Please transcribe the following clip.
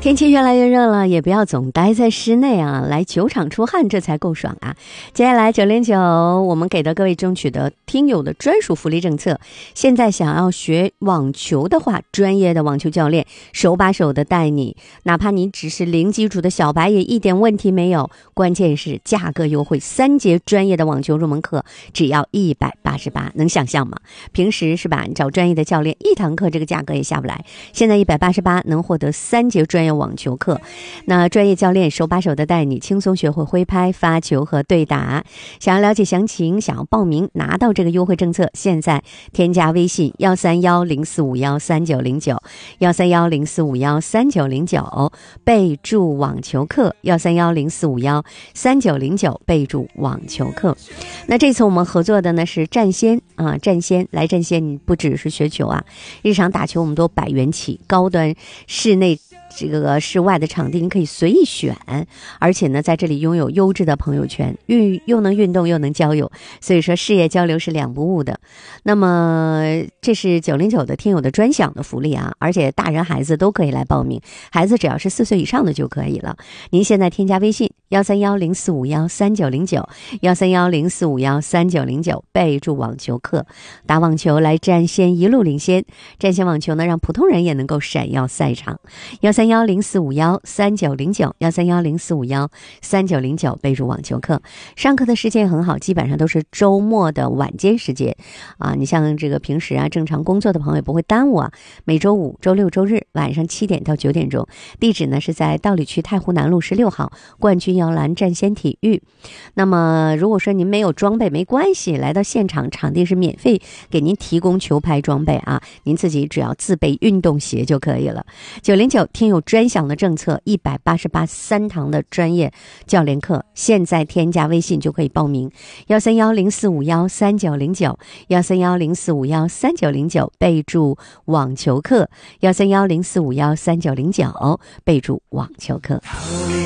天气越来越热了，也不要总待在室内啊，来球场出汗，这才够爽啊！接下来909我们给到各位争取的听友的专属福利政策。现在想要学网球的话，专业的网球教练手把手的带你，哪怕你只是零基础的小白也一点问题没有。关键是价格优惠，3节专业的网球入门课只要188，能想象吗？平时是吧，你找专业的教练一堂课这个价格也下不来，现在188能获得3节专业网球课，那专业教练手把手的带你轻松学会挥拍、发球和对打。想要了解详情，想要报名拿到这个优惠政策，现在添加微信13104513909，13104513909，备注网球课13104513909，备注网球课。那这次我们合作的呢是战仙啊，战仙你不只是学球啊，日常打球我们都100元起，高端室内这个室外的场地你可以随意选，而且呢在这里拥有优质的朋友圈，又能运动又能交友，所以说事业交流是两不误的。那么这是909的听友的专享的福利啊，而且大人孩子都可以来报名，孩子只要是4岁以上的就可以了。您现在添加微信13104513909，13104513909，备注网球课，打网球来战仙一路领先，战仙网球呢让普通人也能够闪耀赛场。13104513909，13104513909，备注网球课。上课的时间很好，基本上都是周末的晚间时间啊。你像这个平时啊正常工作的朋友不会耽误啊。每周5、周6、周日晚上7点到9点钟，地址呢是在道里区太湖南路16号冠军摇篮战仙体育。那么如果说您没有装备没关系，来到现场，场地是免费给您提供球拍装备啊，您自己只要自备运动鞋就可以了。909听友专享的政策，188，3堂的专业教练课，现在添加微信就可以报名，13104513909，13104513909，备注网球课，13104513909，备注网球课。